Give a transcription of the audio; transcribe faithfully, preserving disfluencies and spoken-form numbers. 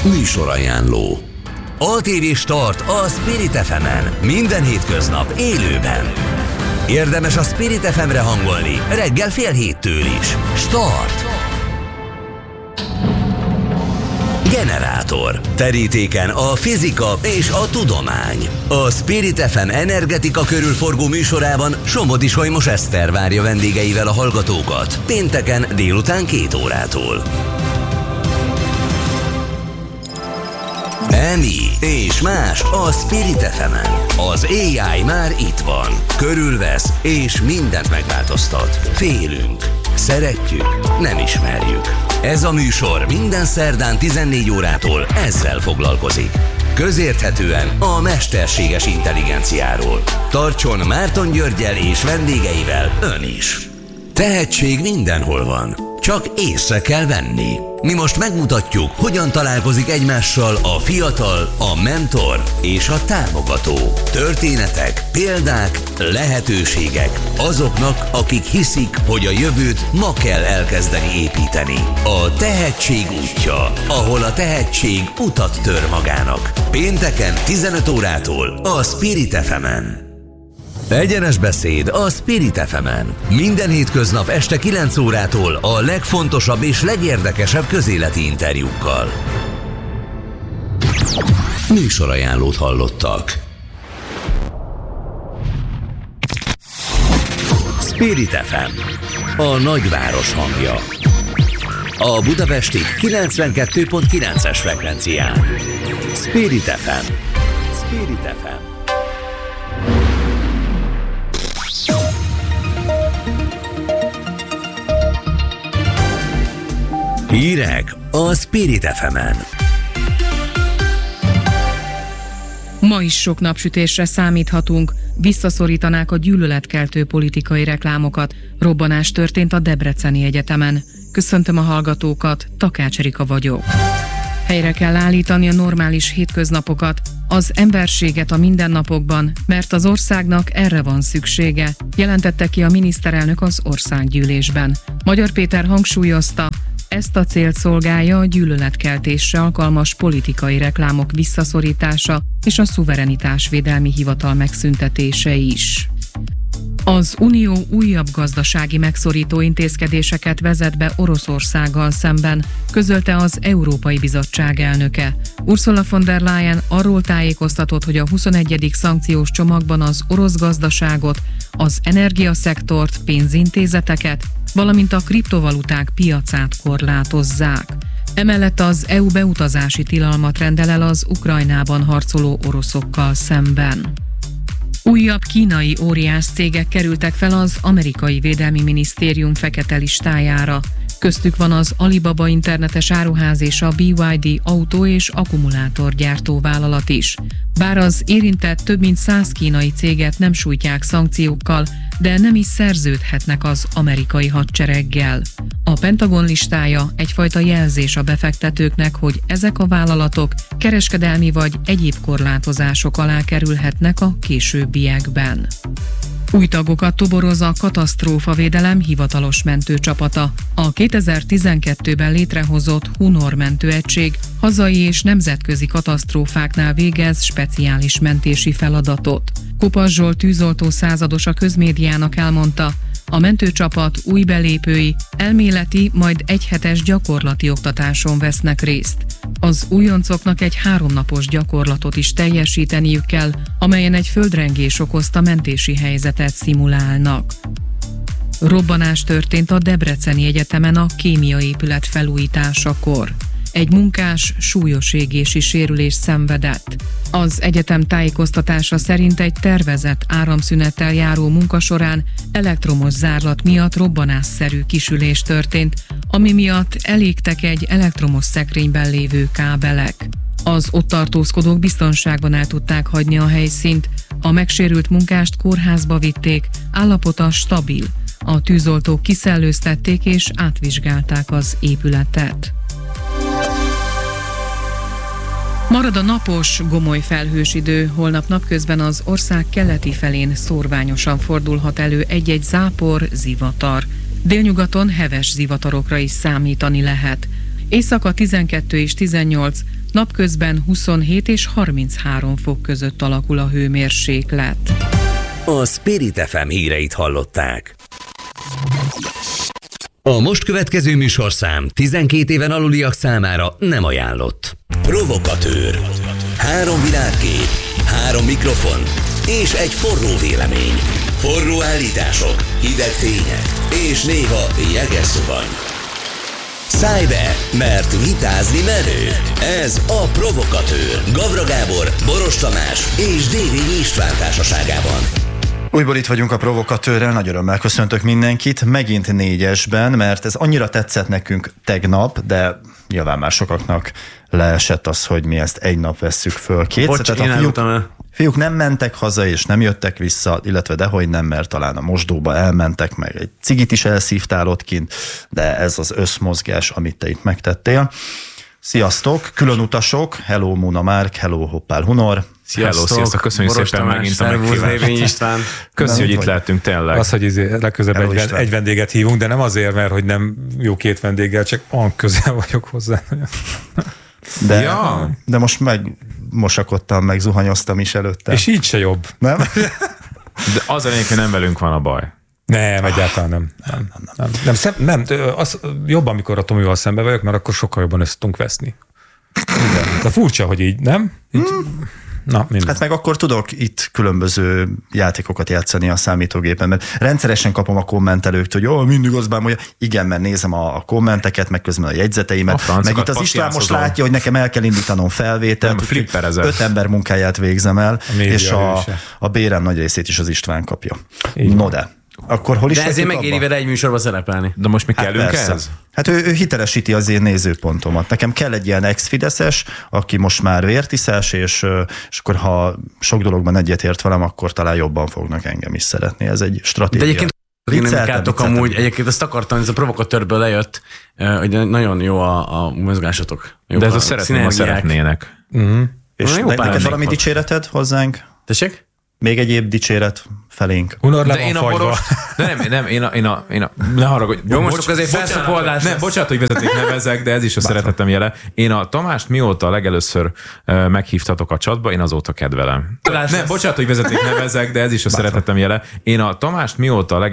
Műsorajánló. á té vé Start a Spirit ef emen. Minden hétköznap élőben. Érdemes a Spirit ef emre hangolni reggel fél héttől is. Start! Generátor. Terítéken a fizika és a tudomány. A Spirit ef em energetika körül forgó műsorában Somodi Solymos Eszter várja vendégeivel a hallgatókat. Pénteken délután két órától. Emi és más a Spirit ef emen. Az á i már itt van. Körülvesz és mindent megváltoztat. Félünk. Szeretjük, nem ismerjük. Ez a műsor minden szerdán tizennégy órától ezzel foglalkozik. Közérthetően a mesterséges intelligenciáról. Tartson Márton Györggyel és vendégeivel ön is. Tehetség mindenhol van, csak észre kell venni. Mi most megmutatjuk, hogyan találkozik egymással a fiatal, a mentor és a támogató. Történetek, példák, lehetőségek azoknak, akik hiszik, hogy a jövőt ma kell elkezdeni építeni. A tehetség útja, ahol a tehetség utat tör magának. Pénteken tizenöt órától a Spirit ef emen. Egyenes beszéd a Spirit ef emen. Minden hétköznap este kilenc órától a legfontosabb és legérdekesebb közéleti interjúkkal. Műsorajánlót hallottak. Spirit ef em, a nagyváros hangja. A budapesti kilencvenkettő pont kilences frekvencián. Spirit ef em. Spirit ef em. Hírek a Spirit ef emen. Ma is sok napsütésre számíthatunk, visszaszorítanák a gyűlöletkeltő politikai reklámokat. Robbanás történt a Debreceni Egyetemen. Köszöntöm a hallgatókat, Takács Erika vagyok. Helyre kell állítani a normális hétköznapokat, az emberséget a mindennapokban, mert az országnak erre van szüksége, jelentette ki a miniszterelnök az országgyűlésben. Magyar Péter hangsúlyozta, ezt a célt szolgálja a gyűlöletkeltésre alkalmas politikai reklámok visszaszorítása és a szuverenitásvédelmi hivatal megszüntetése is. Az Unió újabb gazdasági megszorító intézkedéseket vezet be Oroszországgal szemben, közölte az Európai Bizottság elnöke. Ursula von der Leyen arról tájékoztatott, hogy a huszonegyedik szankciós csomagban az orosz gazdaságot, az energiaszektort, pénzintézeteket, valamint a kriptovaluták piacát korlátozzák. Emellett az é u beutazási tilalmat rendel el az Ukrajnában harcoló oroszokkal szemben. Újabb kínai óriás cégek kerültek fel az amerikai Védelmi Minisztérium fekete listájára. Köztük van az Alibaba internetes áruház és a bé ipszilon dé autó- és akkumulátorgyártó vállalat is. Bár az érintett több mint száz kínai céget nem sújtják szankciókkal, de nem is szerződhetnek az amerikai hadsereggel. A Pentagon listája egyfajta jelzés a befektetőknek, hogy ezek a vállalatok kereskedelmi vagy egyéb korlátozások alá kerülhetnek a későbbiekben. Új tagokat toboroz a katasztrófavédelem hivatalos mentőcsapata. A kétezer-tizenkettőben létrehozott Hunor mentőegység hazai és nemzetközi katasztrófáknál végez speciális mentési feladatot. Kopasz Zsolt tűzoltó százados a közmédiának elmondta, a mentőcsapat új belépői elméleti, majd egyhetes gyakorlati oktatáson vesznek részt. Az újoncoknak egy háromnapos gyakorlatot is teljesíteniük kell, amelyen egy földrengés okozta mentési helyzetet szimulálnak. Robbanás történt a Debreceni Egyetemen a kémiai épület felújításakor. Egy munkás súlyos égési sérülést szenvedett. Az egyetem tájékoztatása szerint egy tervezett áramszünettel járó munka során elektromos zárlat miatt robbanásszerű kisülés történt, ami miatt elégtek egy elektromos szekrényben lévő kábelek. Az ott tartózkodók biztonságban el tudták hagyni a helyszínt, a megsérült munkást kórházba vitték, állapota stabil. A tűzoltók kiszellőztették és átvizsgálták az épületet. Marad a napos, gomoly felhős idő, holnap napközben az ország keleti felén szórványosan fordulhat elő egy-egy zápor, zivatar. Délnyugaton heves zivatarokra is számítani lehet. Éjszaka tizenkettő és tizennyolc, napközben huszonhét és harminchárom fok között alakul a hőmérséklet. A Spirit ef em híreit hallották. A most következő műsorszám tizenkét éven aluliak számára nem ajánlott. Provokatőr. Három világkép, három mikrofon és egy forró vélemény. Forró állítások, hideg tények és néha jeges szuvany. Szállj be, mert vitázni menő. Ez a Provokatőr. Gavra Gábor, Boros Tamás és Dévényi István társaságában. Újból itt vagyunk a Provokatőrrel, nagy örömmel köszöntök mindenkit, megint négyesben, mert ez annyira tetszett nekünk tegnap, de nyilván már sokaknak leesett az, hogy mi ezt egy nap vesszük föl kétszer. Bocs, én fiúk, fiúk nem mentek haza és nem jöttek vissza, illetve dehogy nem, mert talán a mosdóba elmentek, meg egy cigit is elszívtál ott kint, de ez az összmozgás, amit te itt megtettél. Sziasztok, külön utasok, hello Muna Márk, hello Hoppál Hunor. Sziasztok, sziasztok, köszönjük Boros szépen Tamás, megint a meghívást. Köszi, hogy itt lehetünk tényleg. Az, hogy izé, legközelebb egy, egy vendéget hívunk, de nem azért, mert hogy nem jó két vendéggel, csak olyan közel vagyok hozzá. De, ja. de most meg mosakodtam, meg zuhanyoztam is előtte. És így se jobb. Nem? De az a lényeg, hogy nem velünk van a baj. Nem, egyáltalán nem. Nem, nem, nem. nem, szem, nem az jobb, amikor a Tomival szembe vagyok, mert akkor sokkal jobban össze tudunk veszni. Igen. De furcsa, hogy így, nem? Így, hmm. Na, minden. Hát meg akkor tudok itt különböző játékokat játszani a számítógépen, mert rendszeresen kapom a kommentelőktől, hogy oh, mindig az bár mondja, igen, mert nézem a kommenteket, meg közben a jegyzeteimet, a meg itt az István most látja, hogy nekem el kell indítanom felvételt, öt ember munkáját végzem el, a és a, a bérem nagy részét is az István kapja. Így no de. Akkor hol is de ezért megéri vele egy műsorba szerepelni. De most mi hát kellünk persze. ehhez? Hát ő, ő hitelesíti az én nézőpontomat. Nekem kell egy ilyen ex-fideszes, aki most már vértiszás, és, és akkor ha sok dologban egyetért velem, akkor talán jobban fognak engem is szeretni. Ez egy stratégia. De egyébként dinamikátok amúgy, egyébként ezt akartam, ez a Provokatőrből lejött, hogy nagyon jó a, a mozgásatok. Jó, de ez a szeretném, ha szeretnének. Uh-huh. És ne, neked valami dicséreted hozzánk? Tessék? Még egyéb dicséret felénk. Hunor le de van én fagyva. A boros, de nem, nem, én a, én a, én a ne haragudj. Jó, most csak azért felszapoldás. Nem, bocsánat, hogy vezeték nevezek, de ez is a Bátran. Szeretetem jele. Én a Tamást mióta legelőször uh, meghívtatok a chatba, én azóta kedvelem. Nem, bocsánat, hogy vezeték nevezek, de ez is a Bátran. Szeretetem jele. Én a Tamást mióta leg